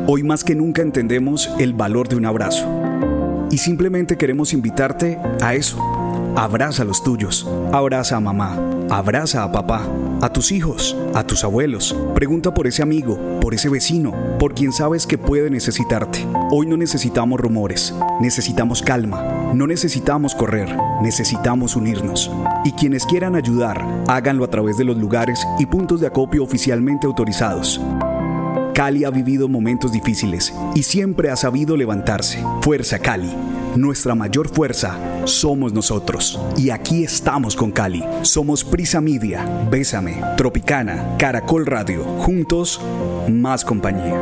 Hoy más que nunca entendemos el valor de un abrazo. Y simplemente queremos invitarte a eso. Abraza a los tuyos. Abraza a mamá. Abraza a papá. A tus hijos. A tus abuelos. Pregunta por ese amigo. Por ese vecino. Por quien sabes que puede necesitarte. Hoy no necesitamos rumores. Necesitamos calma. No necesitamos correr. Necesitamos unirnos. Y quienes quieran ayudar, háganlo a través de los lugares y puntos de acopio oficialmente autorizados. Cali ha vivido momentos difíciles y siempre ha sabido levantarse. Fuerza Cali. Nuestra mayor fuerza somos nosotros. Y aquí estamos con Cali. Somos Prisa Media, Bésame, Tropicana, Caracol Radio. Juntos, más compañía.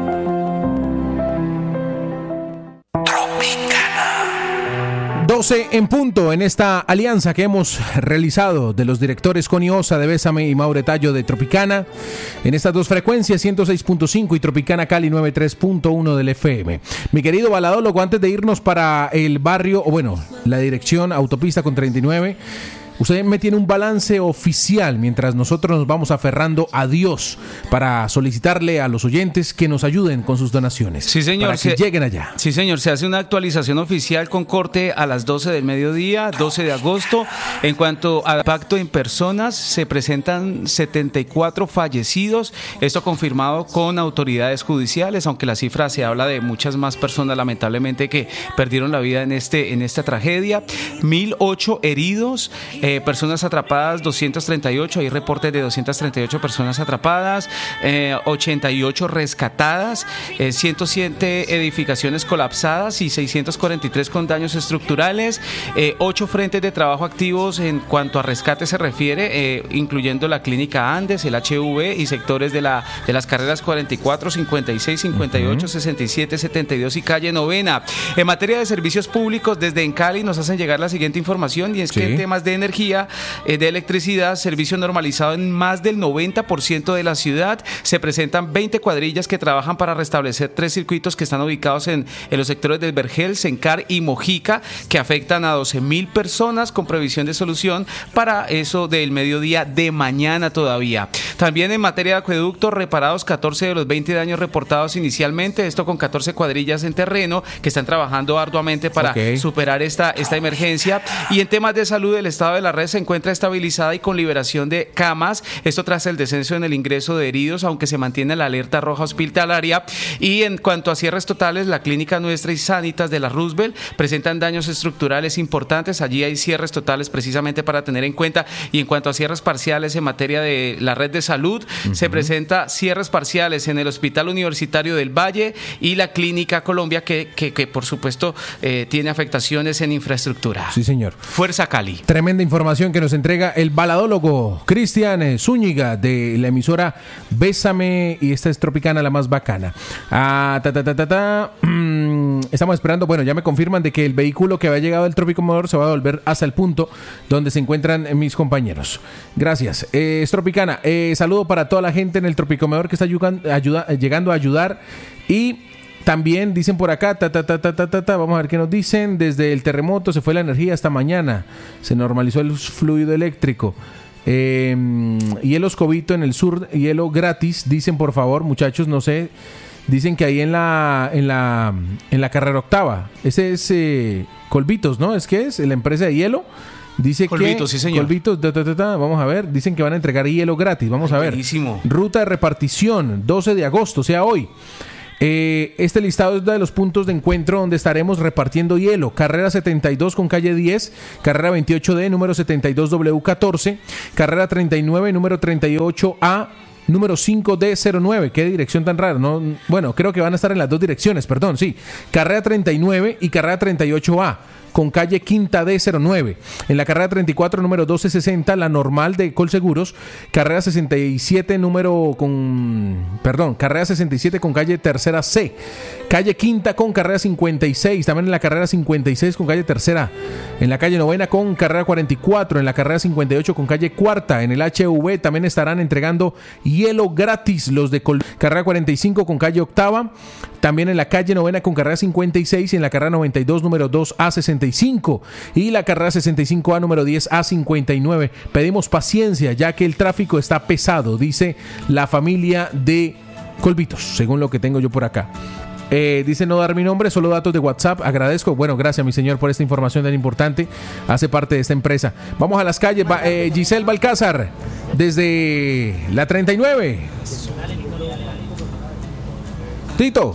12 en punto en esta alianza que hemos realizado de los directores Connie Osa de Bésame y Maure Tallo de Tropicana en estas dos frecuencias 106.5 y Tropicana Cali 93.1 del FM. Mi querido baladólogo, antes de irnos para el barrio, o bueno, la dirección Autopista con 39, usted me tiene un balance oficial mientras nosotros nos vamos aferrando a Dios para solicitarle a los oyentes que nos ayuden con sus donaciones. Sí, señor. Para que lleguen allá. Sí, señor. Se hace una actualización oficial con corte a las 12 del mediodía, 12 de agosto. En cuanto al impacto en personas, se presentan 74 fallecidos. Esto confirmado con autoridades judiciales, aunque la cifra se habla de muchas más personas, lamentablemente, que perdieron la vida en esta tragedia. 1.008 heridos. Personas atrapadas 238, hay reportes de 238 personas atrapadas, 88 rescatadas, 107 edificaciones colapsadas y 643 con daños estructurales, 8 frentes de trabajo activos en cuanto a rescate se refiere, incluyendo la clínica Andes, el HV y sectores de las carreras 44, 56, 58, 67, 72 y calle Novena. En materia de servicios públicos, desde en Cali nos hacen llegar la siguiente información, y es que en temas de energía, de electricidad, servicio normalizado en más del 90% de la ciudad. Se presentan 20 cuadrillas que trabajan para restablecer 3 circuitos que están ubicados en los sectores del Vergel, Sencar y Mojica, que afectan a 12.000 personas, con previsión de solución para eso del mediodía de mañana todavía. También en materia de acueductos, reparados 14 de los 20 daños reportados inicialmente, esto con 14 cuadrillas en terreno que están trabajando arduamente para superar esta emergencia. Y en temas de salud, el estado de la red se encuentra estabilizada y con liberación de camas, esto tras el descenso en el ingreso de heridos, aunque se mantiene la alerta roja hospitalaria. Y en cuanto a cierres totales, la Clínica Nuestra y Sanitas de la Roosevelt presentan daños estructurales importantes, allí hay cierres totales precisamente para tener en cuenta. Y en cuanto a cierres parciales en materia de la red de salud, se presenta cierres parciales en el Hospital Universitario del Valle y la Clínica Colombia, que por supuesto tiene afectaciones en infraestructura. Sí, señor. Fuerza Cali. Tremenda información que nos entrega el baladólogo Cristian Zúñiga de la emisora Bésame, y esta es Tropicana, la más bacana. Estamos esperando, bueno, ya me confirman de que el vehículo que había llegado del Tropicomedor se va a volver hasta el punto donde se encuentran mis compañeros. Gracias. Es Tropicana. Saludo para toda la gente en el Tropicomedor que está llegando a ayudar. Y también dicen por acá, vamos a ver qué nos dicen. Desde el terremoto se fue la energía hasta mañana. Se normalizó el fluido eléctrico. Hielo Escobito en el sur, hielo gratis. Dicen, por favor, muchachos, no sé. Dicen que ahí en la carrera octava. Ese es Colvitos, ¿no? Es que es la empresa de hielo. Dice Colvitos, que sí, señor. Colvitos, vamos a ver. Dicen que van a entregar hielo gratis. Vamos a ver. Buenísimo. Ruta de repartición, 12 de agosto, o sea, hoy. Este listado es de los puntos de encuentro donde estaremos repartiendo hielo. Carrera 72 con calle 10, carrera 28D, número 72W14, carrera 39, número 38A, número 5D09. Qué dirección tan rara, ¿no? Bueno, creo que van a estar en las dos direcciones, perdón, sí. Carrera 39 y carrera 38A. Con calle Quinta D09. En la carrera 34, número 1260, la normal de Colseguros. Carrera 67, carrera 67 con calle Tercera C. Calle Quinta con carrera 56. También en la carrera 56 con calle Tercera. En la calle Novena con carrera 44. En la carrera 58 con calle Cuarta. En el HV también estarán entregando hielo gratis los de carrera 45 con calle Octava. También en la calle Novena con carrera 56 y en la carrera 92 número 2A65 y la carrera 65A número 10A59. Pedimos paciencia ya que el tráfico está pesado, dice la familia de Colvitos, según lo que tengo yo por acá. Dice no dar mi nombre, solo datos de WhatsApp. Agradezco. Bueno, gracias, mi señor, por esta información tan importante. Hace parte de esta empresa. Vamos a las calles. Giselle Balcázar, desde la 39. Tito.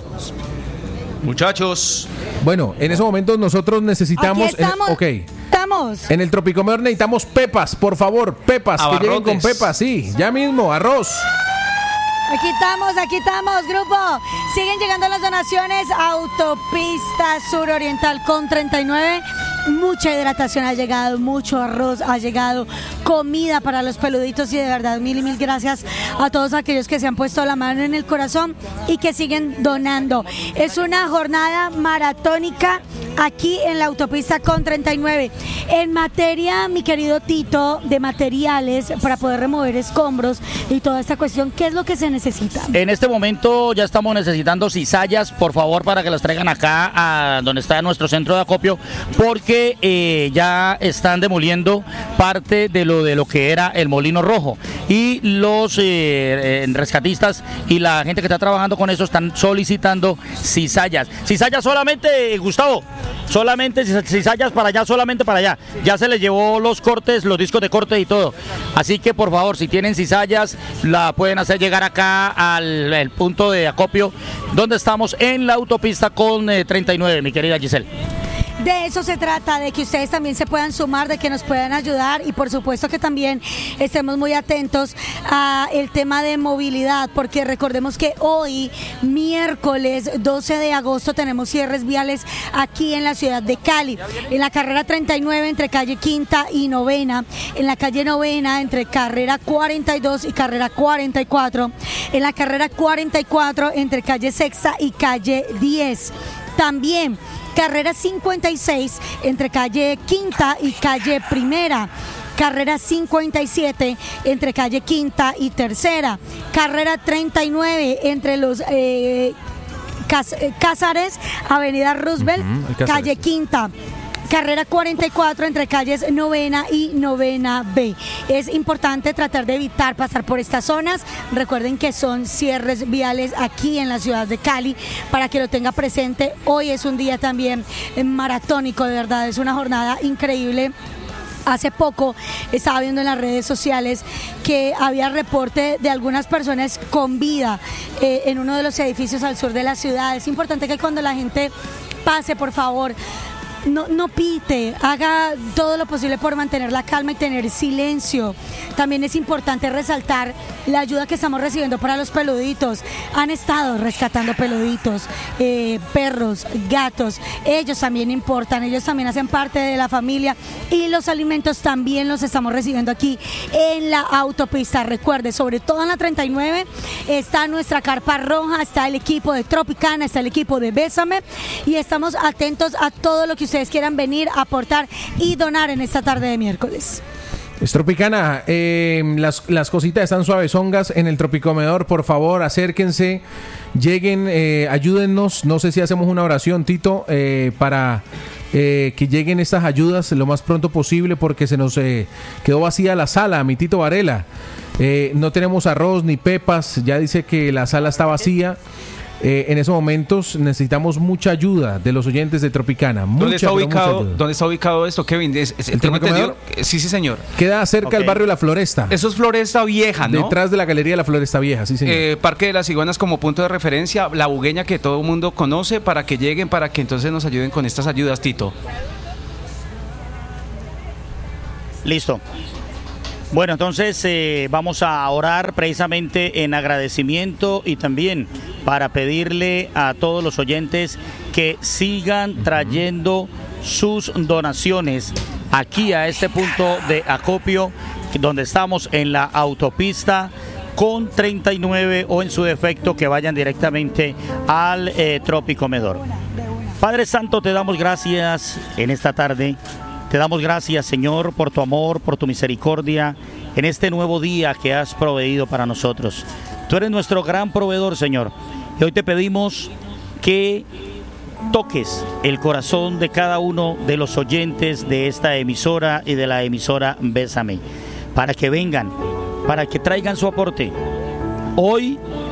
Muchachos. Bueno, en esos momentos nosotros necesitamos... Estamos. En el Tropicomedor necesitamos pepas, por favor. Pepas, Abarrotes. que lleguen con pepas, sí. Ya mismo, arroz. Aquí estamos, grupo. Siguen llegando las donaciones. Autopista Suroriental con 39. Mucha hidratación ha llegado, mucho arroz ha llegado, comida para los peluditos y de verdad mil y mil gracias a todos aquellos que se han puesto la mano en el corazón y que siguen donando. Es una jornada maratónica aquí en la autopista con 39. En materia, mi querido Tito, de materiales para poder remover escombros y toda esta cuestión, ¿qué es lo que se necesita? En este momento ya estamos necesitando cizallas, por favor, para que las traigan acá a donde está nuestro centro de acopio, porque ya están demoliendo parte de lo que era el Molino Rojo y los rescatistas y la gente que está trabajando con eso están solicitando cizallas. Cizallas solamente, Gustavo, solamente cizallas para allá, solamente para allá. Ya se les llevó los cortes, los discos de corte y todo. Así que por favor, si tienen cizallas, la pueden hacer llegar acá al punto de acopio donde estamos en la autopista con 39, mi querida Giselle. De eso se trata, de que ustedes también se puedan sumar, de que nos puedan ayudar y por supuesto que también estemos muy atentos a el tema de movilidad, porque recordemos que hoy, miércoles 12 de agosto, tenemos cierres viales aquí en la ciudad de Cali, en la carrera 39 entre calle Quinta y Novena, en la calle Novena entre carrera 42 y carrera 44, en la carrera 44 entre calle Sexta y calle 10. También carrera 56 entre calle Quinta y calle Primera. Carrera 57 entre calle Quinta y Tercera. Carrera 39 entre los Cázares, Avenida Roosevelt, calle Quinta. Carrera 44 entre calles Novena y Novena B. Es importante tratar de evitar pasar por estas zonas. Recuerden que son cierres viales aquí en la ciudad de Cali, para que lo tenga presente. Hoy es un día también maratónico, de verdad, es una jornada increíble. Hace poco estaba viendo en las redes sociales que había reporte de algunas personas con vida en uno de los edificios al sur de la ciudad. Es importante que cuando la gente pase, por favor, no pite, haga todo lo posible por mantener la calma y tener silencio. También es importante resaltar la ayuda que estamos recibiendo para los peluditos. Han estado rescatando peluditos, perros, gatos. Ellos también importan, ellos también hacen parte de la familia y los alimentos también los estamos recibiendo aquí en la autopista. Recuerde, sobre todo en la 39 está nuestra carpa roja, está el equipo de Tropicana, está el equipo de Bésame y estamos atentos a todo lo que ustedes quieran venir a aportar y donar en esta tarde de miércoles. Tropicana, las cositas están suavezongas en el Tropicomedor. Por favor, acérquense, lleguen, ayúdennos. No sé si hacemos una oración, Tito, para que lleguen estas ayudas lo más pronto posible, porque se nos quedó vacía la sala, mi Tito Varela. No tenemos arroz ni pepas, ya dice que la sala está vacía. En esos momentos necesitamos mucha ayuda de los oyentes de Tropicana. ¿Dónde está ubicado esto, Kevin? ¿El Tropicomedor? Sí, señor. Queda cerca del barrio La Floresta. Eso es Floresta Vieja, ¿no? Detrás de la galería de La Floresta Vieja, sí, señor. Parque de las Iguanas como punto de referencia, la bugueña que todo el mundo conoce, para que lleguen, para que entonces nos ayuden con estas ayudas, Tito. Listo. Bueno, entonces vamos a orar precisamente en agradecimiento y también para pedirle a todos los oyentes que sigan trayendo sus donaciones aquí a este punto de acopio donde estamos en la autopista con 39 o en su defecto que vayan directamente al Tropicomedor. Padre Santo, te damos gracias en esta tarde. Te damos gracias, Señor, por tu amor, por tu misericordia, en este nuevo día que has proveído para nosotros. Tú eres nuestro gran proveedor, Señor. Y hoy te pedimos que toques el corazón de cada uno de los oyentes de esta emisora y de la emisora Bésame, para que vengan, para que traigan su aporte. Hoy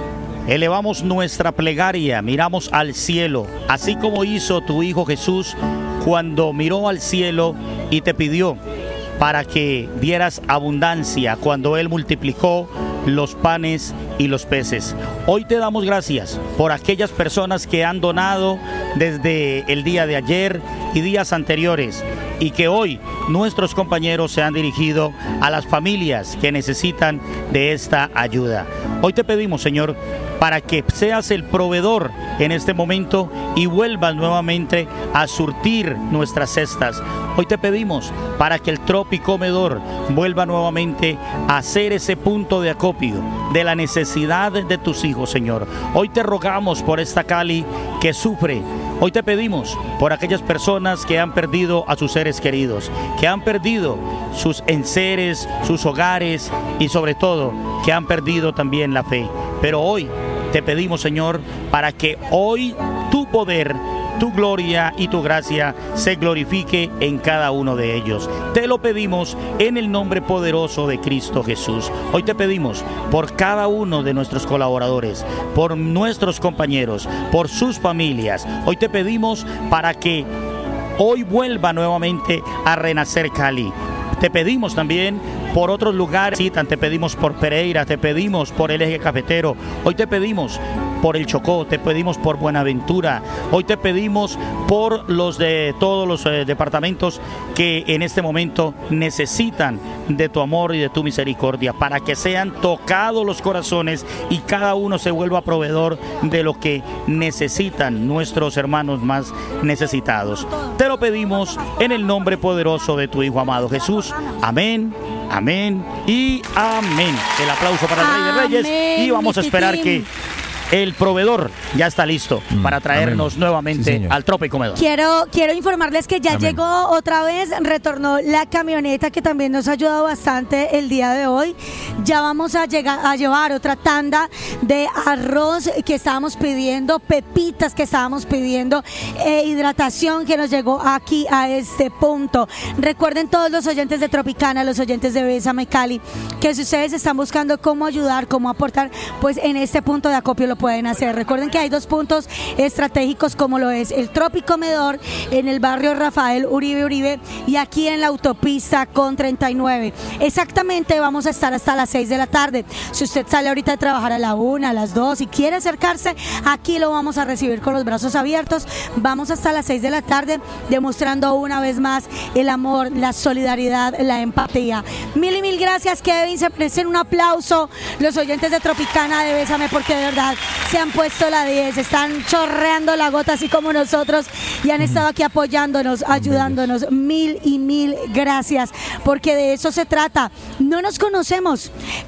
elevamos nuestra plegaria, miramos al cielo, así como hizo tu Hijo Jesús cuando miró al cielo y te pidió para que dieras abundancia cuando Él multiplicó los panes y los peces. Hoy te damos gracias por aquellas personas que han donado desde el día de ayer y días anteriores, y que hoy nuestros compañeros se han dirigido a las familias que necesitan de esta ayuda. Hoy te pedimos, Señor, para que seas el proveedor en este momento y vuelvas nuevamente a surtir nuestras cestas. Hoy te pedimos para que el Tropicomedor vuelva nuevamente a ser ese punto de acopio de la necesidad de tus hijos, Señor. Hoy te rogamos por esta Cali que sufre. Hoy te pedimos por aquellas personas que han perdido a sus seres queridos, que han perdido sus enseres, sus hogares y sobre todo que han perdido también la fe. Pero hoy te pedimos, Señor, para que hoy tu poder, tu gloria y tu gracia se glorifique en cada uno de ellos. Te lo pedimos en el nombre poderoso de Cristo Jesús. Hoy te pedimos por cada uno de nuestros colaboradores, por nuestros compañeros, por sus familias. Hoy te pedimos para que hoy vuelva nuevamente a renacer Cali. Te pedimos también por otros lugares, te pedimos por Pereira, te pedimos por el Eje Cafetero, hoy te pedimos por el Chocó, te pedimos por Buenaventura, hoy te pedimos por los de todos los departamentos que en este momento necesitan de tu amor y de tu misericordia, para que sean tocados los corazones y cada uno se vuelva proveedor de lo que necesitan nuestros hermanos más necesitados. Te lo pedimos en el nombre poderoso de tu Hijo amado Jesús. Amén. Amén y amén. El aplauso para el Rey de Reyes y vamos a esperar que el proveedor ya está listo para traernos nuevamente al Tropicomedor. Quiero informarles que ya llegó otra vez, retornó la camioneta que también nos ha ayudado bastante el día de hoy. Ya vamos a llevar otra tanda de arroz que estábamos pidiendo, pepitas que estábamos pidiendo, hidratación que nos llegó aquí a este punto. Recuerden todos los oyentes de Tropicana, los oyentes de Bésame Cali, que si ustedes están buscando cómo ayudar, cómo aportar, pues en este punto de acopio lo pueden hacer. Recuerden que hay dos puntos estratégicos, como lo es el Tropicomedor en el barrio Rafael Uribe y aquí en la autopista con 39. Exactamente vamos a estar hasta las 6 de la tarde. Si usted sale ahorita de trabajar a la 1, a las 2 y quiere acercarse, aquí lo vamos a recibir con los brazos abiertos. Vamos hasta las 6 de la tarde demostrando una vez más el amor, la solidaridad, la empatía. Mil y mil gracias, Kevin. Se merecen un aplauso los oyentes de Tropicana de Bésame, porque de verdad se han puesto la 10, están chorreando la gota así como nosotros y han estado aquí apoyándonos, ayudándonos. Mil y mil gracias, porque de eso se trata. No nos conocemos,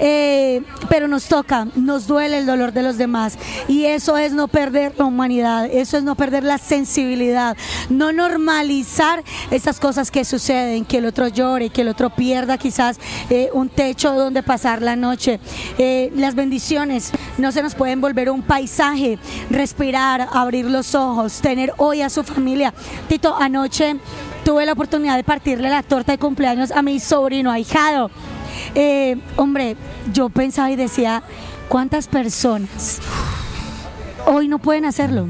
pero nos toca, nos duele el dolor de los demás y eso es no perder la humanidad, eso es no perder la sensibilidad, no normalizar esas cosas que suceden, que el otro llore, que el otro pierda quizás un techo donde pasar la noche. Las bendiciones no se nos pueden volver un paisaje, respirar, abrir los ojos, tener hoy a su familia. Tito, anoche tuve la oportunidad de partirle la torta de cumpleaños a mi sobrino ahijado. Hombre, yo pensaba y decía, ¿cuántas personas hoy no pueden hacerlo?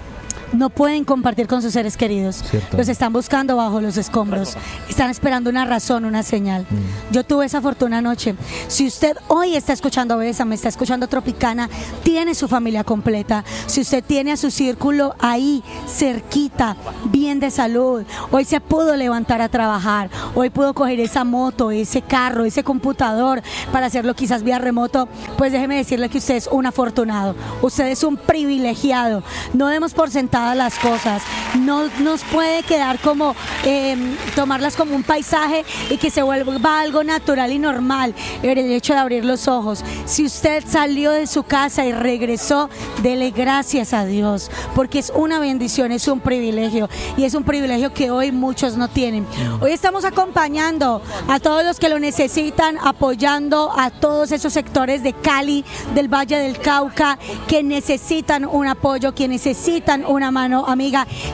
No pueden compartir con sus seres queridos. Cierto. Los están buscando bajo los escombros. Están esperando una razón, una señal. Yo tuve esa fortuna anoche. Si usted hoy está escuchando Bésame, está escuchando Tropicana, tiene su familia completa. Si usted tiene a su círculo ahí, cerquita, bien de salud, hoy se pudo levantar a trabajar, hoy pudo coger esa moto, ese carro, ese computador para hacerlo quizás vía remoto, pues déjeme decirle que usted es un afortunado. Usted es un privilegiado. No demos por sentado las cosas, no nos puede quedar como tomarlas como un paisaje y que se vuelva algo natural y normal el hecho de abrir los ojos. Si usted salió de su casa y regresó, dele gracias a Dios, porque es una bendición, es un privilegio y es un privilegio que hoy muchos no tienen. Hoy estamos acompañando a todos los que lo necesitan, apoyando a todos esos sectores de Cali, del Valle del Cauca, que necesitan un apoyo, que necesitan una mano amiga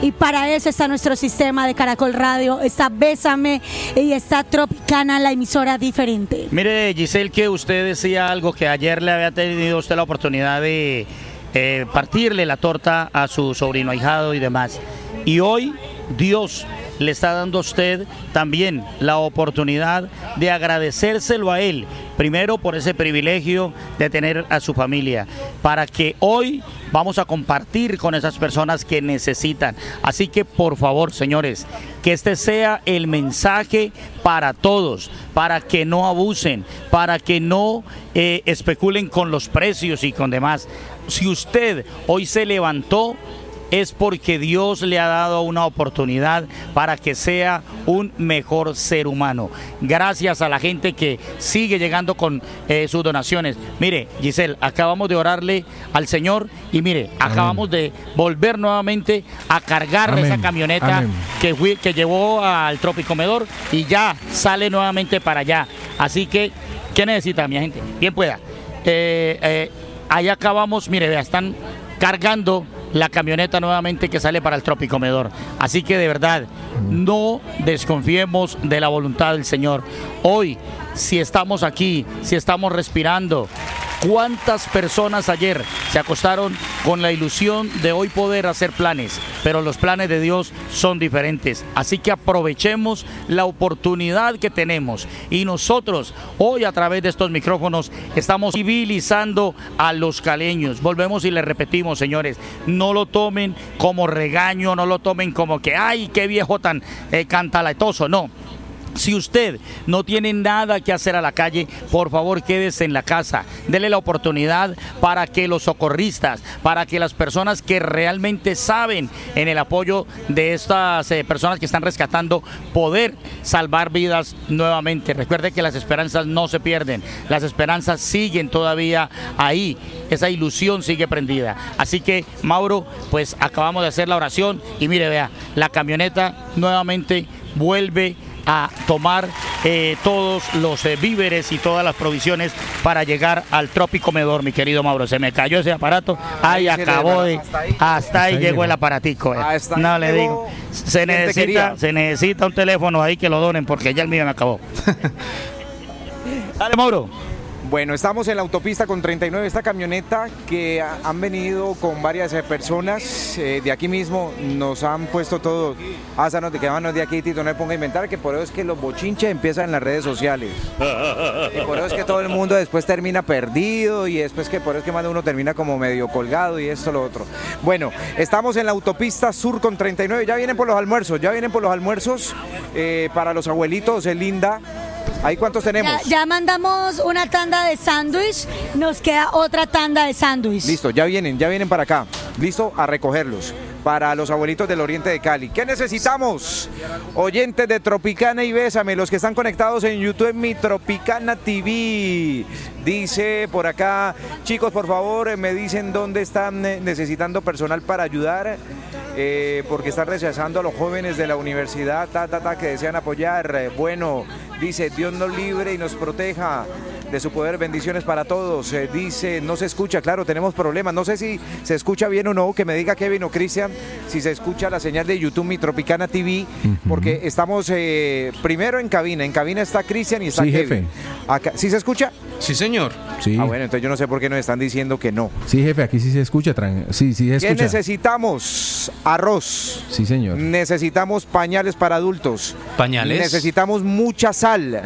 y para eso está nuestro sistema de Caracol Radio, está Bésame y está Tropicana, la emisora diferente. Mire, Giselle, que usted decía algo que ayer le había tenido usted la oportunidad de partirle la torta a su sobrino ahijado y demás. Y hoy Dios le está dando a usted también la oportunidad de agradecérselo a él, primero por ese privilegio de tener a su familia, para que hoy vamos a compartir con esas personas que necesitan. Así que por favor, señores, que este sea el mensaje para todos, para que no abusen, para que no especulen con los precios y con demás. Si usted hoy se levantó, es porque Dios le ha dado una oportunidad para que sea un mejor ser humano. Gracias a la gente que sigue llegando con sus donaciones. Mire, Giselle, acabamos de orarle al Señor y mire, acabamos de volver nuevamente a cargar esa camioneta que llevó al Tropicomedor y ya sale nuevamente para allá. Así que, ¿qué necesita, mi gente? Bien pueda. Ahí acabamos, mire, vea, están cargando la camioneta nuevamente que sale para el Tropicomedor. Así que de verdad, no desconfiemos de la voluntad del Señor. Hoy, si estamos aquí, si estamos respirando, ¿cuántas personas ayer se acostaron con la ilusión de hoy poder hacer planes? Pero los planes de Dios son diferentes. Así que aprovechemos la oportunidad que tenemos. Y nosotros hoy a través de estos micrófonos estamos civilizando a los caleños. Volvemos y les repetimos, señores, no lo tomen como regaño, no lo tomen como que, ay, qué viejo tan cantaletoso, no. Si usted no tiene nada que hacer a la calle, por favor quédese en la casa. Dele la oportunidad para que los socorristas, para que las personas que realmente saben en el apoyo de estas personas que están rescatando, poder salvar vidas nuevamente. Recuerde que las esperanzas no se pierden, las esperanzas siguen todavía ahí, esa ilusión sigue prendida. Así que, Mauro, pues acabamos de hacer la oración y mire, vea, la camioneta nuevamente vuelve a tomar todos los víveres y todas las provisiones para llegar al Tropicomedor, mi querido Mauro. Se me cayó ese aparato, ahí acabó de... Hasta ahí llegó el aparatico. No le digo, se necesita un teléfono ahí que lo donen porque ya el mío me acabó. Dale, Mauro. Bueno, estamos en la autopista con 39, esta camioneta que han venido con varias personas de aquí mismo, nos han puesto todos, ásanos de que vámonos de aquí, Tito, no me ponga a inventar, que por eso es que los bochinches empiezan en las redes sociales, y por eso es que todo el mundo después termina perdido, y después que por eso es que más de uno termina como medio colgado y esto, lo otro. Bueno, estamos en la autopista sur con 39, ya vienen por los almuerzos, para los abuelitos, linda. ¿Ahí cuántos tenemos? Ya mandamos una tanda de sándwich, nos queda otra tanda de sándwich. Listo, ya vienen para acá. Listo, a recogerlos. Para los abuelitos del oriente de Cali. ¿Qué necesitamos? Oyentes de Tropicana y Bésame, los que están conectados en YouTube en mi Tropicana TV. Dice por acá, chicos, por favor, me dicen dónde están necesitando personal para ayudar, porque están rechazando a los jóvenes de la universidad, que desean apoyar. Bueno, dice, Dios nos libre y nos proteja de su poder, bendiciones para todos. Dice, no se escucha, claro, tenemos problemas, no sé si se escucha bien o no, que me diga Kevin o Cristian, si se escucha la señal de YouTube, mi Tropicana TV, porque estamos primero en cabina está Cristian y está Kevin. Jefe. Acá, ¿sí se escucha? Sí, señor. Sí. Bueno, entonces yo no sé por qué nos están diciendo que no. Sí, jefe, aquí sí se escucha. Sí se escucha. ¿Qué necesitamos? Arroz. Sí, señor. Necesitamos pañales para adultos. ¿Pañales? Necesitamos mucha sal.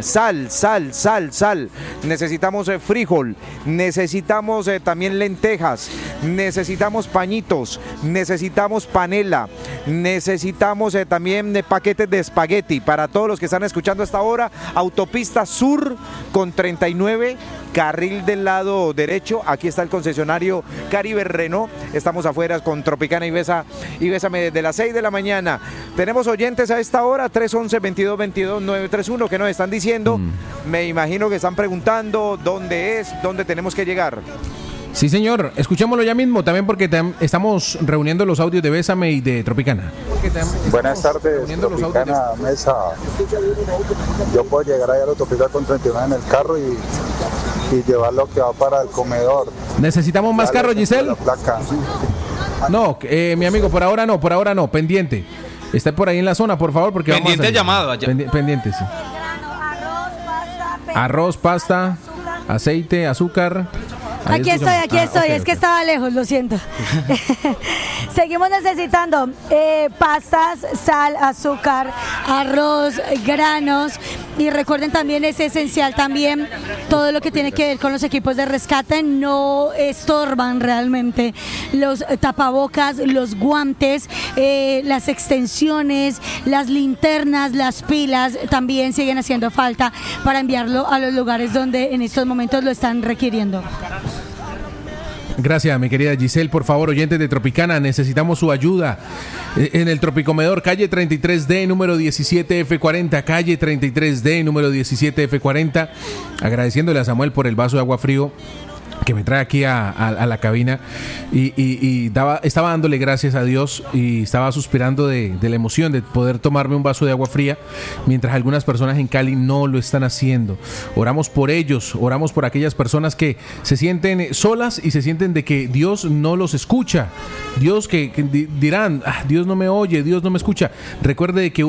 Necesitamos frijol. Necesitamos también lentejas. Necesitamos pañitos. Necesitamos panela. Necesitamos también paquetes de espagueti. Para todos los que están escuchando hasta ahora, autopista sur con 39, carril del lado derecho. Aquí está el concesionario Caribe Renault. Estamos afuera con Tropicana y Bésame desde las 6 de la mañana. Tenemos oyentes a esta hora, 311-2222-931, que nos están diciendo, me imagino que están preguntando dónde tenemos que llegar. Sí, señor, escuchémoslo ya mismo, también porque estamos reuniendo los audios de Bésame y de Tropicana. Buenas tardes, Tropicana, Mesa. Yo puedo llegar allá a la autopista con 39 en el carro y llevar lo que va para el comedor. ¿Necesitamos más carros, Giselle? No, mi amigo, por ahora no, pendiente. Está por ahí en la zona, por favor, porque pendiente vamos a llamado allá. Pendiente, sí. Arroz, pasta, aceite, azúcar. Aquí estoy, okay, es que estaba lejos, lo siento. Seguimos necesitando pastas, sal, azúcar, arroz, granos, y recuerden también, es esencial también todo lo que tiene que ver con los equipos de rescate. No estorban realmente los tapabocas, los guantes, las extensiones, las linternas, las pilas también siguen haciendo falta para enviarlo a los lugares donde en estos momentos lo están requiriendo. Gracias, mi querida Giselle. Por favor, oyentes de Tropicana, necesitamos su ayuda. En el Tropicomedor, calle 33D, número 17F40, calle 33D, número 17F40. Agradeciéndole a Samuel por el vaso de agua frío que me trae aquí a la cabina y estaba dándole gracias a Dios y estaba suspirando de la emoción de poder tomarme un vaso de agua fría, mientras algunas personas en Cali no lo están haciendo. Oramos por ellos, oramos por aquellas personas que se sienten solas y se sienten de que Dios no los escucha. Dios que dirán, Dios no me oye, Dios no me escucha. Recuerde de que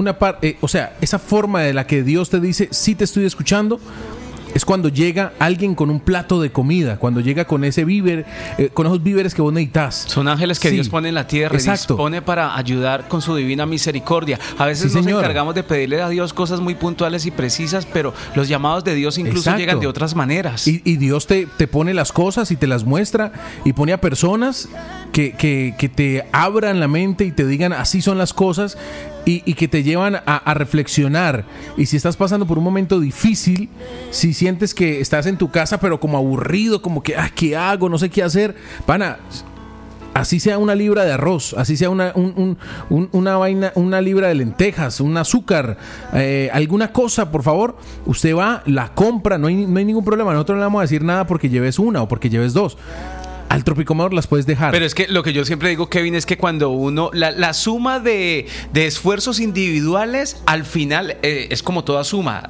esa forma de la que Dios te dice, sí te estoy escuchando, es cuando llega alguien con un plato de comida, cuando llega con ese víver, con esos víveres que vos necesitas. Son ángeles que Dios pone en la tierra. Exacto. Y dispone para ayudar con su divina misericordia. A veces nos encargamos de pedirle a Dios cosas muy puntuales y precisas, pero los llamados de Dios incluso llegan de otras maneras. Y Dios te pone las cosas y te las muestra y pone a personas que te abran la mente y te digan así son las cosas. Y que te llevan a reflexionar. Y si estás pasando por un momento difícil, si sientes que estás en tu casa pero como aburrido, como que ¿qué hago? No sé qué hacer. Pana, así sea una libra de arroz, así sea una libra de lentejas, un azúcar, alguna cosa, por favor, usted va, la compra, no hay ningún problema. Nosotros no le vamos a decir nada porque lleves una o porque lleves dos. Al Tropicomedor las puedes dejar. Pero es que lo que yo siempre digo, Kevin, es que cuando uno, la suma de esfuerzos individuales, al final es como toda suma.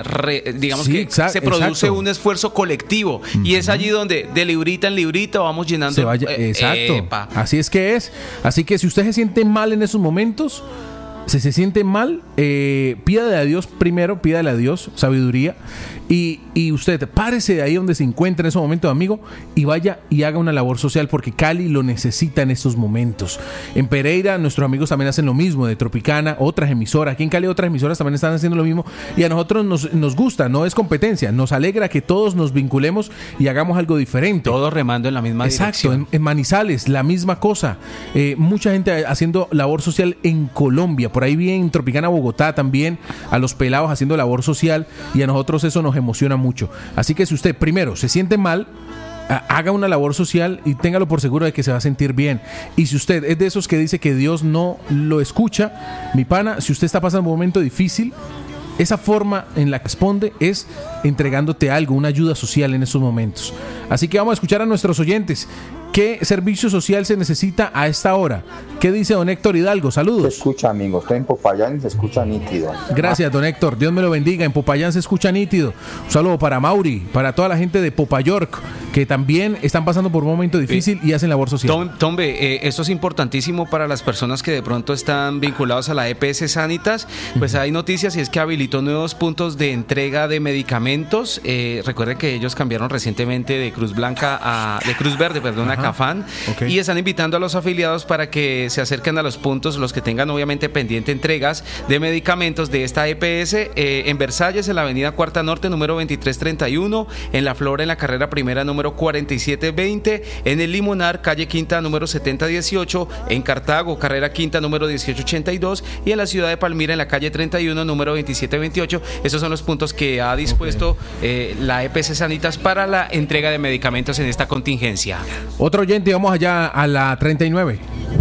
Se produce un esfuerzo colectivo. Y es allí donde de librita en librita vamos llenando. Exacto. Así es que es. Así que si usted se siente mal en esos momentos, si se siente mal, pídale a Dios primero, pídale a Dios sabiduría. Y usted párese de ahí donde se encuentra en ese momento, amigo, y vaya y haga una labor social, porque Cali lo necesita en estos momentos. En Pereira nuestros amigos también hacen lo mismo, de Tropicana, otras emisoras. Aquí en Cali otras emisoras también están haciendo lo mismo, y a nosotros nos gusta, no es competencia, nos alegra que todos nos vinculemos y hagamos algo diferente. Todos remando en la misma dirección. Exacto, en Manizales la misma cosa. Mucha gente haciendo labor social en Colombia, por ahí vi en Tropicana Bogotá también a los pelados haciendo labor social, y a nosotros eso nos emociona mucho. Así que si usted primero se siente mal, haga una labor social y téngalo por seguro de que se va a sentir bien. Y si usted es de esos que dice que Dios no lo escucha, mi pana, si usted está pasando un momento difícil, esa forma en la que responde es entregándote algo, una ayuda social en esos momentos. Así que vamos a escuchar a nuestros oyentes. ¿Qué servicio social se necesita a esta hora? ¿Qué dice don Héctor Hidalgo? Saludos. Se escucha, amigo. Estoy en Popayán y se escucha nítido. Gracias, don Héctor. Dios me lo bendiga. En Popayán se escucha nítido. Un saludo para Mauri, para toda la gente de Popayork, que también están pasando por un momento difícil y hacen labor social. Tombe, esto es importantísimo para las personas que de pronto están vinculados a la EPS Sanitas. Pues hay noticias, y es que habilitó nuevos puntos de entrega de medicamentos. Recuerden que ellos cambiaron recientemente de Cruz Verde, a Cafán, y están invitando a los afiliados para que se acerquen a los puntos, los que tengan obviamente pendiente entregas de medicamentos de esta EPS, en Versalles, en la avenida Cuarta Norte, número 2331, en La Flora, en la carrera primera, número 4720, en el Limonar, calle Quinta, número 7018, en Cartago, carrera Quinta, número 1882, y en la ciudad de Palmira, en la calle 31, número 2728. Esos son los puntos que ha dispuesto la EPS Sanitas para la entrega de medicamentos en esta contingencia. Otro oyente, vamos allá a la 39.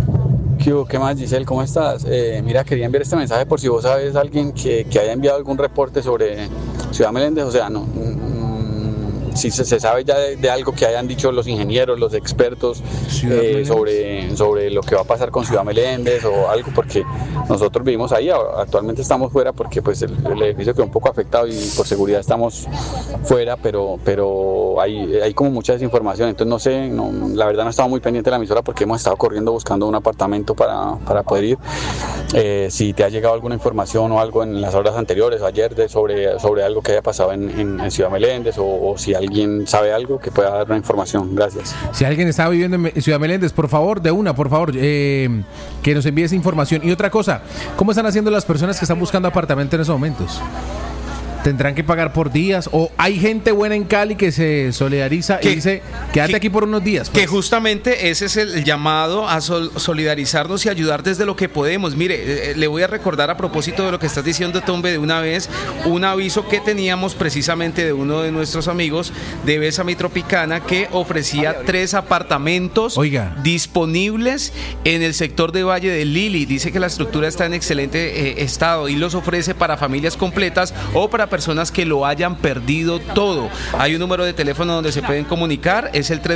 ¿Qué más, Giselle? ¿Cómo estás? Mira, quería enviar este mensaje por si vos sabes alguien que haya enviado algún reporte sobre Ciudad Meléndez. O sea, no, si se sabe ya de algo que hayan dicho los ingenieros, los expertos sobre lo que va a pasar con Ciudad Meléndez o algo, porque nosotros vivimos ahí, actualmente estamos fuera porque pues el edificio quedó un poco afectado y por seguridad estamos fuera, pero hay como mucha desinformación, entonces no sé, la verdad no estaba muy pendiente de la emisora porque hemos estado corriendo buscando un apartamento para poder ir. Si te ha llegado alguna información o algo en las horas anteriores o ayer sobre algo que haya pasado en Ciudad Meléndez o si alguien sabe algo que pueda dar una información, gracias. Si alguien está viviendo en Ciudad Meléndez, por favor, que nos envíe esa información. Y otra cosa, ¿cómo están haciendo las personas que están buscando apartamento en esos momentos? ¿Tendrán que pagar por días? ¿O hay gente buena en Cali que se solidariza y dice, quédate aquí por unos días? Pues. Que justamente ese es el llamado a solidarizarnos y ayudar desde lo que podemos. Mire, le voy a recordar a propósito de lo que estás diciendo, Tombe, de una vez, un aviso que teníamos precisamente de uno de nuestros amigos de Bésame Tropicana que ofrecía 3 apartamentos disponibles en el sector de Valle del Lili. Dice que la estructura está en excelente estado y los ofrece para familias completas o para personas que lo hayan perdido todo. Hay un número de teléfono donde se pueden comunicar, es el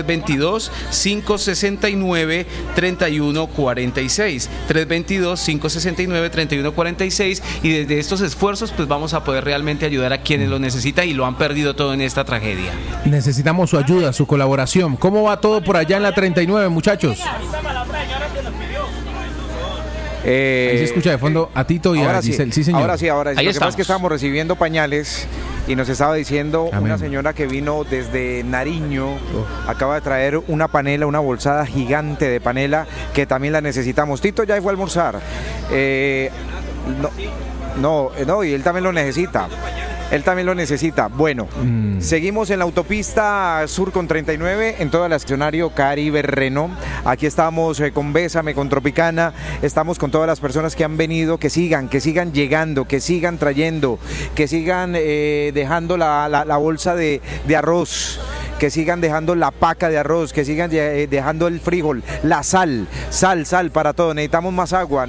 322-569-3146. 322-569-3146 y desde estos esfuerzos pues vamos a poder realmente ayudar a quienes lo necesitan y lo han perdido todo en esta tragedia. Necesitamos su ayuda, su colaboración. ¿Cómo va todo por allá en la 39, muchachos? Ahí se escucha de fondo a Tito y a Giselle. Sí, señor. Ahora sí. Lo que pasa es que estábamos recibiendo pañales y nos estaba diciendo una señora que vino desde Nariño, acaba de traer una panela, una bolsada gigante de panela que también la necesitamos. Tito ya fue a almorzar. No, y él también lo necesita. Bueno, seguimos en la autopista Sur con 39, en todo el accionario Caribe Renault. Aquí estamos con Bésame, con Tropicana. Estamos con todas las personas que han venido, que sigan llegando, que sigan trayendo, que sigan dejando la bolsa de arroz, que sigan dejando la paca de arroz, que sigan dejando el frijol, la sal para todo. Necesitamos más agua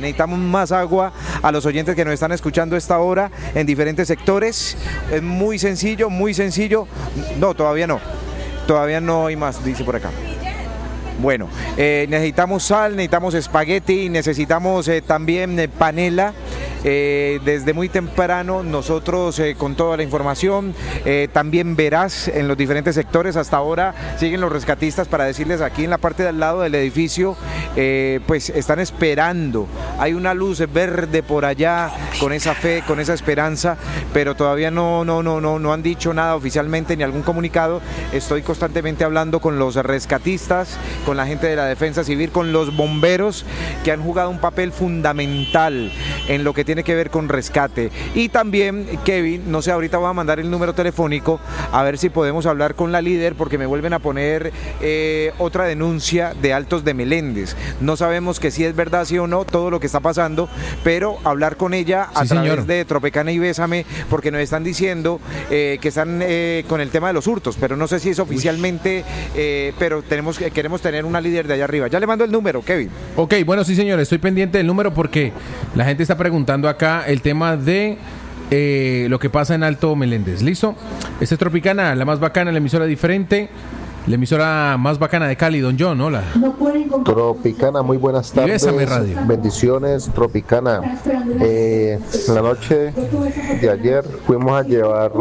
a los oyentes que nos están escuchando a esta hora en diferentes sectores. Es muy sencillo. No, todavía no hay más, dice por acá. Bueno, necesitamos sal, necesitamos espagueti, necesitamos también panela. Desde muy temprano nosotros con toda la información, también verás en los diferentes sectores. Hasta ahora siguen los rescatistas para decirles aquí en la parte de al lado del edificio, pues están esperando, hay una luz verde por allá, con esa fe, con esa esperanza, pero todavía no han dicho nada oficialmente ni algún comunicado. Estoy constantemente hablando con los rescatistas, con la gente de la Defensa Civil, con los bomberos que han jugado un papel fundamental en lo que tiene que ver con rescate. Y también, Kevin, no sé, ahorita voy a mandar el número telefónico a ver si podemos hablar con la líder, porque me vuelven a poner otra denuncia de Altos de Meléndez. No sabemos que si es verdad, sí o no, todo lo que está pasando, pero hablar con ella a través de Tropicana y Bésame, porque nos están diciendo que están con el tema de los hurtos, pero no sé si es oficialmente, pero queremos tener una líder de allá arriba. Ya le mando el número, Kevin. Ok, bueno, sí, señor, estoy pendiente del número porque la gente está preguntando acá el tema de lo que pasa en Alto Meléndez. ¿Listo? Esta es Tropicana, la más bacana, la emisora diferente, la emisora más bacana de Cali. Don John, hola. Tropicana, muy buenas tardes. Bésame Radio. Bendiciones, Tropicana. En la noche de ayer fuimos a llevar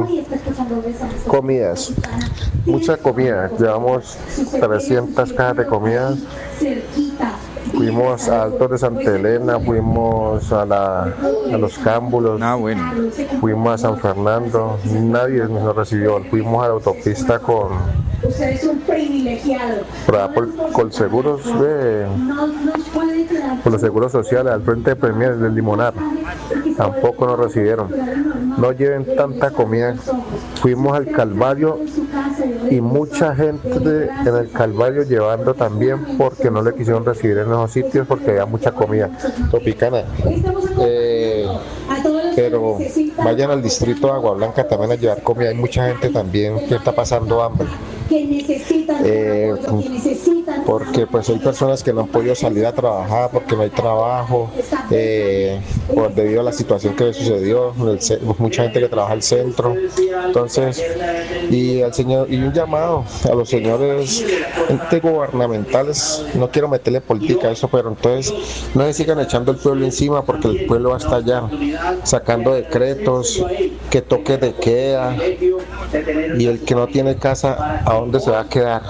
comidas, mucha comida. Llevamos 300 cajas de comida. Fuimos a Altos de Santa Elena, fuimos a los Cámbulos, fuimos a San Fernando, nadie nos recibió. Fuimos a la autopista con seguros por los seguros sociales al frente de Premier del Limonar, tampoco nos recibieron. No lleven tanta comida. Fuimos al Calvario y mucha gente en el Calvario llevando también, porque no le quisieron recibir en esos sitios porque había mucha comida. Tropicana, pero vayan al distrito de Agua Blanca también a llevar comida. Hay mucha gente también que está pasando hambre. porque pues hay personas que no han podido salir a trabajar porque no hay trabajo, debido a la situación que sucedió, mucha gente que trabaja en el centro. Entonces, y un llamado a los señores gubernamentales, no quiero meterle política a eso, pero entonces no se sigan echando el pueblo encima, porque el pueblo va a estar ya sacando decretos, que toque de queda, y el que no tiene casa, ¿a dónde se va a quedar?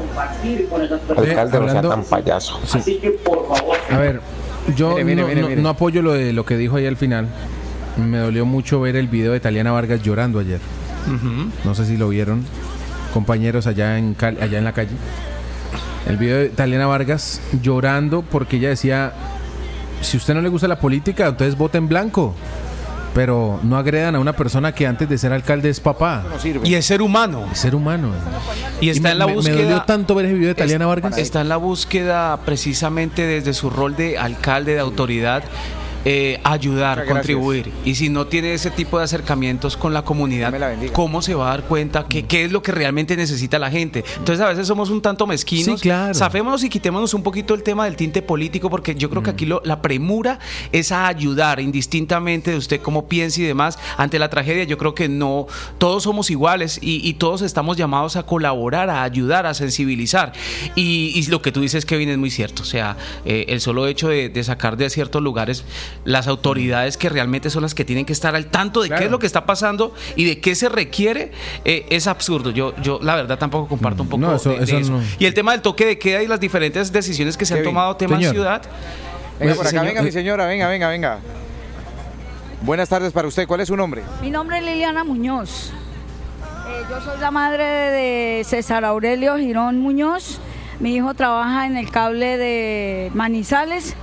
Alcalde, no sea tan payaso. Sí. A ver, yo no apoyo lo que dijo ahí al final. Me dolió mucho ver el video de Taliana Vargas llorando ayer. No sé si lo vieron, compañeros allá en la calle. El video de Taliana Vargas llorando porque ella decía: si a usted no le gusta la política, entonces vote en blanco, pero no agredan a una persona que antes de ser alcalde es papá. Y es ser humano. Es ser humano. Y está en la búsqueda. Me dolió tanto ver ese video de Taliana Vargas. Está en la búsqueda precisamente desde su rol de alcalde, de autoridad. Ayudar, contribuir. Y si no tiene ese tipo de acercamientos con la comunidad, ¿cómo se va a dar cuenta qué es lo que realmente necesita la gente? Entonces a veces somos un tanto mezquinos. Sí, claro. Zafémonos y quitémonos un poquito el tema del tinte político, porque yo creo que aquí la premura es a ayudar, indistintamente de usted cómo piense y demás. Ante la tragedia, yo creo que no todos somos iguales y todos estamos llamados a colaborar, a ayudar, a sensibilizar. Y lo que tú dices, Kevin, es muy cierto. O sea, el solo hecho de sacar de ciertos lugares las autoridades que realmente son las que tienen que estar al tanto de qué es lo que está pasando y de qué se requiere, es absurdo. Yo la verdad tampoco comparto un poco de eso. No. Y el tema del toque de queda y las diferentes decisiones que se han tomado, tema en ciudad. Venga por acá, venga mi señora, venga. Buenas tardes para usted, ¿cuál es su nombre? Mi nombre es Liliana Muñoz. Yo soy la madre de César Aurelio Girón Muñoz. Mi hijo trabaja en el cable de Manizales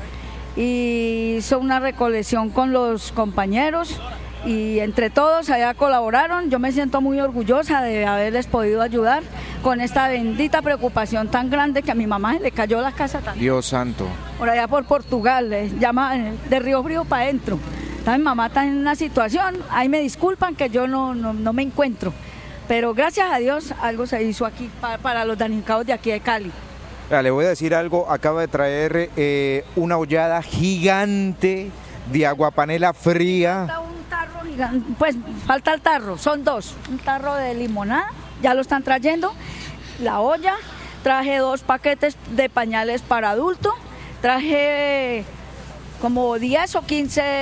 y hizo una recolección con los compañeros y entre todos allá colaboraron. Yo me siento muy orgullosa de haberles podido ayudar con esta bendita preocupación tan grande que a mi mamá le cayó la casa también. Dios santo. Por allá por Portugal, llama de Río Frío para adentro. Mi mamá está en una situación, ahí me disculpan que yo no me encuentro, pero gracias a Dios algo se hizo aquí para los damnificados de aquí de Cali. Le voy a decir algo, acaba de traer una ollada gigante de aguapanela fría. Falta un tarro gigante, pues falta el tarro, son dos, un tarro de limonada, ya lo están trayendo, la olla, traje 2 paquetes de pañales para adulto, traje como 10 o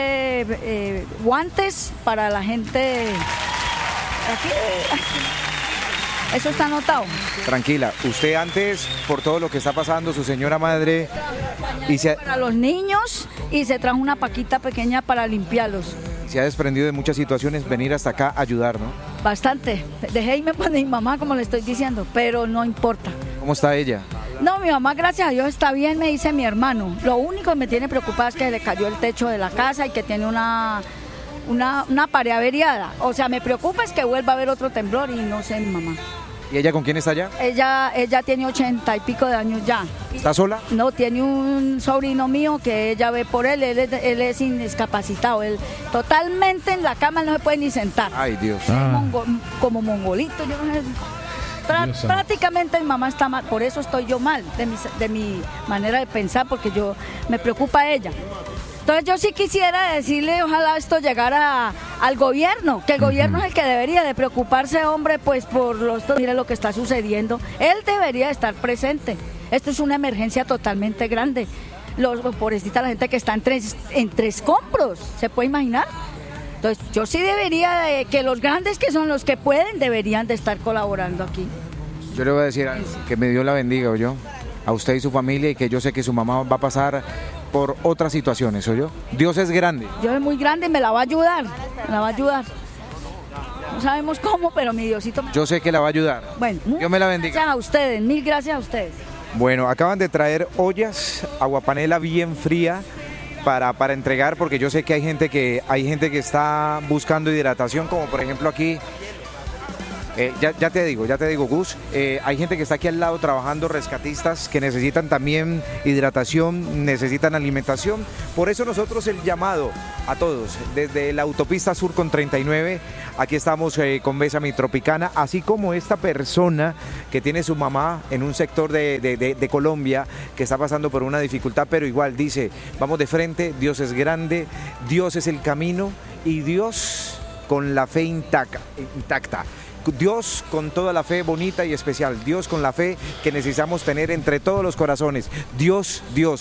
15 guantes para la gente. Aquí. Eso está anotado. Tranquila, usted antes, por todo lo que está pasando, su señora madre... Para los niños y se trajo una paquita pequeña para limpiarlos. Se ha desprendido de muchas situaciones, venir hasta acá a ayudar, ¿no? Bastante. Dejé irme con mi mamá, como le estoy diciendo, pero no importa. ¿Cómo está ella? No, mi mamá, gracias a Dios, está bien, me dice mi hermano. Lo único que me tiene preocupada es que le cayó el techo de la casa y que tiene una pared averiada. O sea, me preocupa es que vuelva a haber otro temblor y no sé, mi mamá. ¿Y ella con quién está allá? Ella tiene 80 y pico de años ya. ¿Está sola? No, tiene un sobrino mío que ella ve por él es indiscapacitado. Él totalmente en la cama no se puede ni sentar. Ay, Dios. Como mongolito, yo no sé. Prácticamente mi mamá está mal, por eso estoy yo mal, de mi manera de pensar, porque me preocupa ella. Entonces yo sí quisiera decirle, ojalá esto llegara al gobierno, que el gobierno es el que debería de preocuparse, hombre, pues mire lo que está sucediendo. Él debería estar presente. Esto es una emergencia totalmente grande. Pobrecita la gente que está entre escombros, ¿se puede imaginar? Entonces yo sí debería de que los grandes que son los que pueden, deberían de estar colaborando aquí. Yo le voy a decir algo, que me Dios la bendiga, ¿oyó? A usted y su familia, y que yo sé que su mamá va a pasar por otras situaciones, ¿oyó? Dios es grande. Dios es muy grande y me la va a ayudar, No sabemos cómo, pero mi Diosito... Yo sé que la va a ayudar. Bueno, Dios me la bendiga. Gracias a ustedes, mil gracias a ustedes. Bueno, acaban de traer ollas, aguapanela bien fría para entregar, porque yo sé que hay gente que está buscando hidratación, como por ejemplo aquí Ya te digo, Gus, hay gente que está aquí al lado trabajando, rescatistas que necesitan también hidratación, necesitan alimentación. Por eso nosotros el llamado a todos, desde la autopista sur con 39, aquí estamos con Bésame Tropicana, así como esta persona que tiene su mamá en un sector de Colombia que está pasando por una dificultad, pero igual dice, vamos de frente, Dios es grande, Dios es el camino y Dios con la fe intacta. Dios con toda la fe bonita y especial, Dios con la fe que necesitamos tener entre todos los corazones, Dios,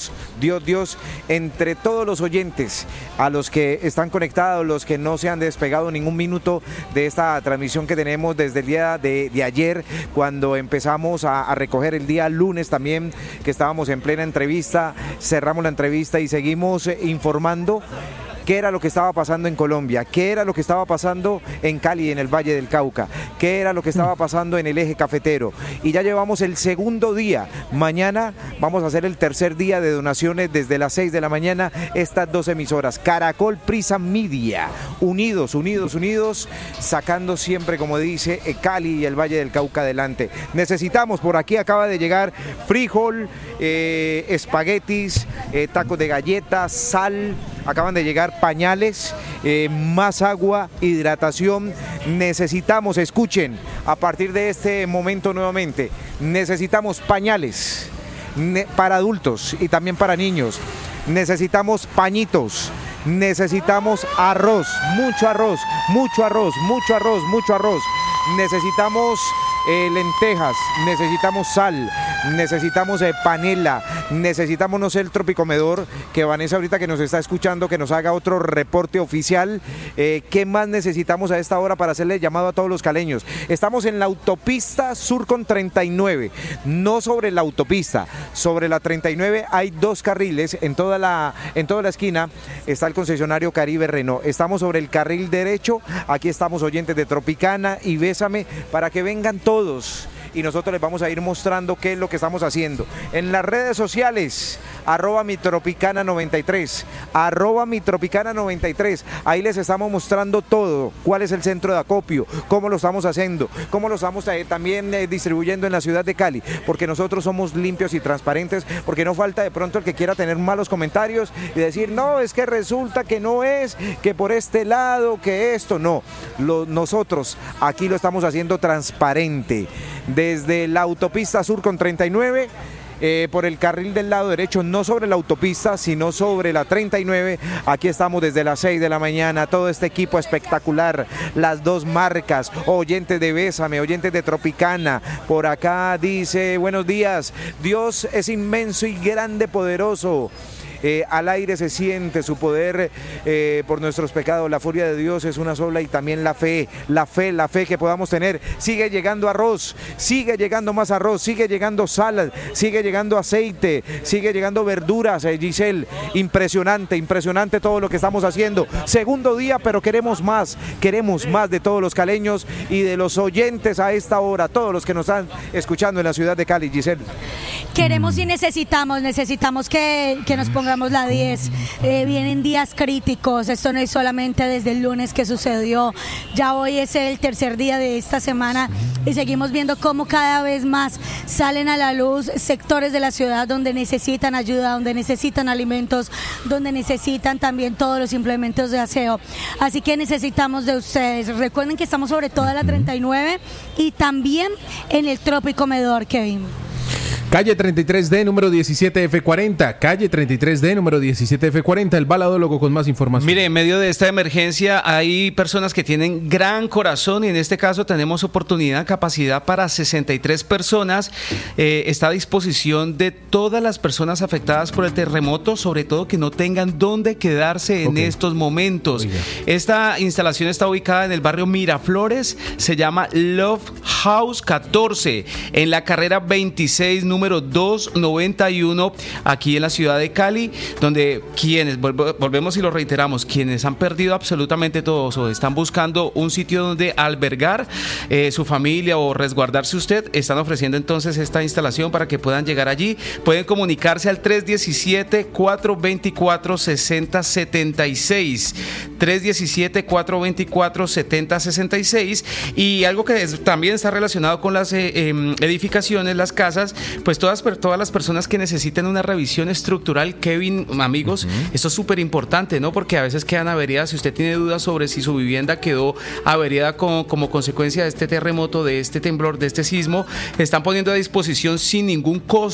entre todos los oyentes, a los que están conectados, los que no se han despegado ningún minuto de esta transmisión que tenemos desde el día de ayer, cuando empezamos a recoger el día lunes también, que estábamos en plena entrevista, cerramos la entrevista y seguimos informando qué era lo que estaba pasando en Colombia, qué era lo que estaba pasando en Cali, en el Valle del Cauca, qué era lo que estaba pasando en el eje cafetero. Y ya llevamos el segundo día. Mañana vamos a hacer el tercer día de donaciones desde las 6 de la mañana, estas 2 emisoras. Caracol, Prisa Media, unidos, sacando siempre, como dice, Cali y el Valle del Cauca adelante. Necesitamos, por aquí acaba de llegar frijol, espaguetis, tacos de galletas, sal, acaban de llegar pañales, más agua, hidratación. Necesitamos, escuchen, a partir de este momento nuevamente, necesitamos pañales para adultos y también para niños. Necesitamos pañitos, necesitamos arroz, mucho arroz. Necesitamos lentejas, necesitamos sal, necesitamos panela, necesitamos, no sé, el Tropicomedor, que Vanessa ahorita que nos está escuchando, que nos haga otro reporte oficial. ¿Qué más necesitamos a esta hora para hacerle llamado a todos los caleños? Estamos en la autopista sur con 39, no sobre la autopista, sobre la 39 hay 2 carriles, en toda la esquina está el concesionario Caribe Renault. Estamos sobre el carril derecho, aquí estamos oyentes de Tropicana y Bésame, para que vengan todos y nosotros les vamos a ir mostrando qué es lo que estamos haciendo. En las redes sociales, @mitropicana93, ahí les estamos mostrando todo, cuál es el centro de acopio, cómo lo estamos haciendo, cómo lo estamos también distribuyendo en la ciudad de Cali, porque nosotros somos limpios y transparentes, porque no falta de pronto el que quiera tener malos comentarios y decir, no, es que resulta que no es, que por este lado, que esto, no. Nosotros aquí lo estamos haciendo transparente. Desde la autopista sur con 39, por el carril del lado derecho, no sobre la autopista, sino sobre la 39. Aquí estamos desde las 6 de la mañana, todo este equipo espectacular, las 2 marcas, oyentes de Bésame, oyentes de Tropicana. Por acá dice, buenos días, Dios es inmenso y grande, poderoso. Al aire se siente su poder por nuestros pecados. La furia de Dios es una sola y también la fe que podamos tener. Sigue llegando arroz, sigue llegando más arroz, sigue llegando sal, sigue llegando aceite, sigue llegando verduras, Giselle. Impresionante todo lo que estamos haciendo. Segundo día, pero queremos más de todos los caleños y de los oyentes a esta hora, todos los que nos están escuchando en la ciudad de Cali, Giselle. Queremos y necesitamos que nos pongamos la 10. Vienen días críticos, esto no es solamente desde el lunes que sucedió, ya hoy es el tercer día de esta semana y seguimos viendo cómo cada vez más salen a la luz sectores de la ciudad donde necesitan ayuda, donde necesitan alimentos, donde necesitan también todos los implementos de aseo. Así que necesitamos de ustedes. Recuerden que estamos sobre toda la 39 y también en el Tropicomedor, Kevin. Calle 33D, número 17F40. Calle 33D, número 17F40. El baladólogo con más información. Mire, en medio de esta emergencia hay personas que tienen gran corazón y en este caso tenemos oportunidad, capacidad para 63 personas. Está a disposición de todas las personas afectadas por el terremoto, sobre todo que no tengan dónde quedarse en estos momentos. Oiga. Esta instalación está ubicada en el barrio Miraflores, se llama Love House 14, en la carrera 26, número 291 aquí en la ciudad de Cali, donde quienes, volvemos y lo reiteramos, quienes han perdido absolutamente todo o están buscando un sitio donde albergar su familia o resguardarse usted, están ofreciendo entonces esta instalación para que puedan llegar allí. Pueden comunicarse al 317-424-6076, 317-424-7066. Y algo que también está relacionado con las edificaciones, las casas, pues todas las personas que necesiten una revisión estructural, Kevin, amigos, esto es súper importante, ¿no? Porque a veces quedan averiadas. Si usted tiene dudas sobre si su vivienda quedó averiada como consecuencia de este terremoto, de este temblor, de este sismo, están poniendo a disposición sin ningún costo